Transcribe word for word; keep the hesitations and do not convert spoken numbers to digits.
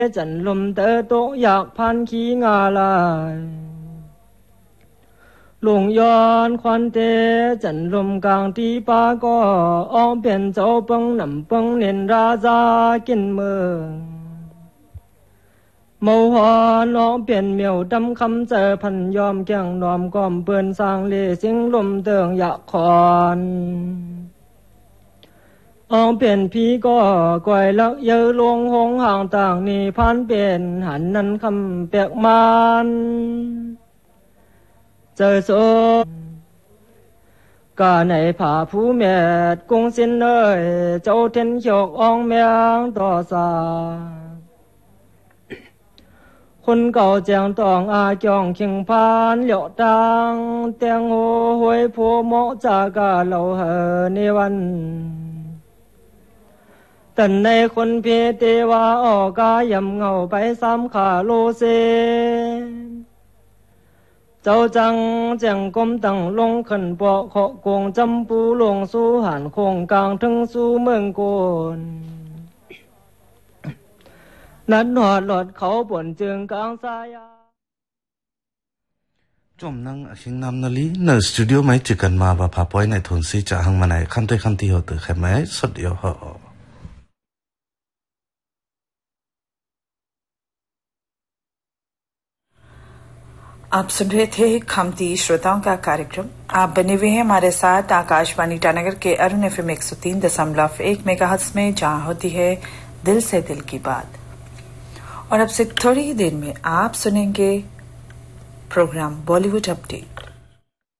จันลมเตอโตอยากพันขี้งาลายหลงย้อนควันเตจันลมกลางที่ปาก็อ้อมเปลี่ยนเจ้าเปิงนำเปิงเนินราชากินเมืองเมาหอนอ้อมเปลี่ยนเมียวดำคำเจอพันยอมแก่งนอมก้อมเปื้อนสร้างเลเสียงลมเตืองอยากคอนอ้อมเปลี่ยนพี่ก็ก่อยลักเยอะลงหงห่างต่างนี่พันเปลี่ยนหันนั้นคำเปียกมันเจอโซก็ในผาผู้แม่กงสินเอ้ยเจ้าเทนเขียวอ่องเมียงต่อสาคนเก่าแจงตองอาจองเข่งพานเหลียวตังเตียงโหหวยผัวเหมาะจากาเหล่าเหอในวันตันในคนเพเตวาออกกายำเงาไปซ้ำขาโลเซเจ้าจังแจงก้มตั้งลงขันปอเคาะโกงจำปูลงสู่หันโคงกลางถึงสู่เมืองโกนนัดหอดหลอดเขาป่วนจึงกลางสายจมนั่งชิงนำนาลีเนอร์สตูดิโอไม่จิกันมาบะพาปอยในทุนซีจะหังมาไหนคันตัวคันที่หัวตือแค่ไหมสดเดียวเหรอ आप सुन रहे थे खमती श्रोताओं का कार्यक्रम आप बने हुए हैं हमारे साथ आकाशवाणी ईटानगर के अरुण एफएम एक सौ तीन दशमलव एक मेगाहर्ट्ज में जहां होती है दिल से दिल की बात और अब से थोड़ी ही देर में आप सुनेंगे प्रोग्राम बॉलीवुड अपडेट।